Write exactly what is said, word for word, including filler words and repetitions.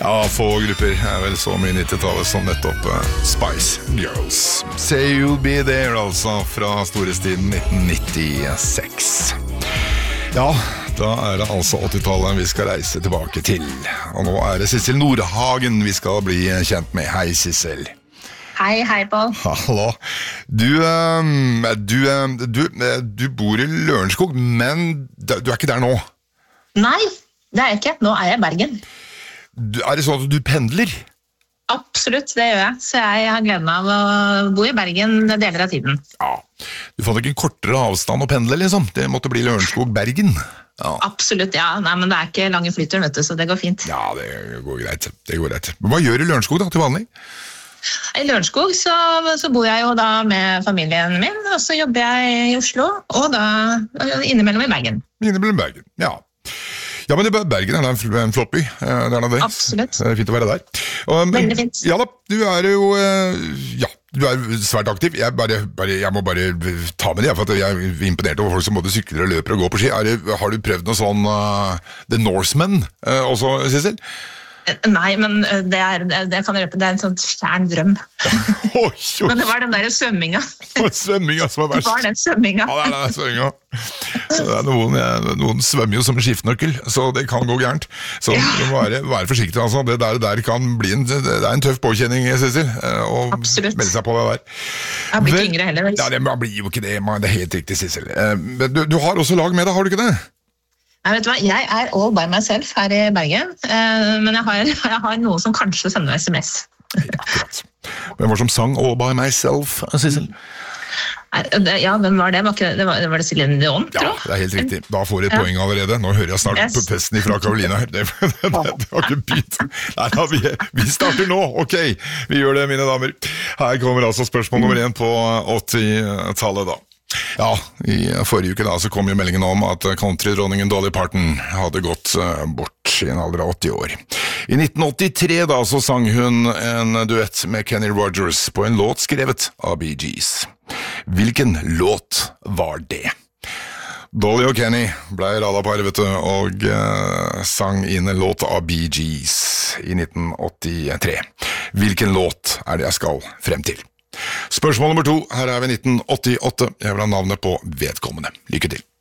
Ja, få grupper er vel så mye nitti-tallet som nettopp uh, Spice Girls. Say You'll Be There, altså, fra storhetstiden nitten nittiseks. Ja, da er det altså åttitallet vi skal reise tilbake til. Og nå er det Sissel Nordhagen vi skal bli kjent med. Hei, Sissel. Hei, hei, Paul. Hallo. Du, du, du, du bor i Lørenskog, men du er ikke der nå? Nei, det er jeg ikke. Nå er jeg i Bergen. Du, er det sånn at du pendler? Absolutt, det gjør jeg. Så jeg har gleden av å bo i Bergen deler av tiden. Ja, du fant ikke en kortere avstand å pendle, liksom? Det måtte bli Lørenskog-Bergen. Ja. Absolutt, ja. Nei, men det er ikke lange flyturen, vet du, så det går fint. Ja, det går greit. Det går greit. Men hva gjør du i Lørenskog da, til vanlig? I Lørenskog så, så bor jeg jo da med familien min, og så jobber jeg i Oslo, og da innimellom i Bergen. Innimellom i Bergen, ja. Ja, men det, Bergen er en, en flott by. Det er det. Absolutt. Det er fint å være der. Og, men, Veldig fint. Ja da, du er jo, ja, du er svært aktiv. Jeg, bare, bare, jeg må bare ta med det, for at jeg er imponert over folk som både sykler og løper og går på ski. Er det, har du prøvd noe sånn uh, The Norsemen uh, også, Sissel? Nei, men det er, det kan jeg røpe, det er en sånn fjern drøm. Oi, oi. Men det var den der svømminga. Svømminga som er verst. Det var den svømminga. Ja, det er svømminga. Så det er noen, noen svømmer jo som en skiftenøkkel, så det kan gå gærent. Så ja. Du må være, være forsiktig, altså. Det der, der kan bli en, det er en tøff påkjenning, Sissel, og Absolutt. Melde seg på det der. Jeg har blitt Men, yngre heller. Vel? Ja, det blir jo ikke det, det er helt riktig, Sissel. Du, du har også lag med deg, har du ikke det? Nei, vet du hva? Jeg er all by myself her i Bergen, men jeg har, jeg har noen som kanskje sender S M S. Akkurat. Hvem var som sang All by myself, Sissel? Ja, hvem var det? Var, ikke, det, var, var det Celine Dion, tror jeg? Ja, det er helt riktig. Da får jeg et ja. poeng allerede. Nå hører jeg snart yes. på testen fra Karolina her. Det, det, det, det har ikke begynt. Nei, da, vi, vi starter nå. Ok, vi gjør det, mine damer. Her kommer altså spørsmål nummer én på åttitallet da. Ja, i forrige uke da så kom jo meldingen om at country-dronningen Dolly Parton hadde gått bort i en alder av åtti år. I nitten åttitre da så sang hun en duett med Kenny Rogers på en låt skrevet av Bee Gees. Hvilken låt var det? Dolly og Kenny ble radarpar, vet du, og uh, sang inn en låt av Bee Gees i nitten åttitre. Hvilken låt er det jeg skal frem til? Spørsmål nummer to, her er vi nitten åttiåtte. Jeg vil ha navnet på vedkommende. Lykke til.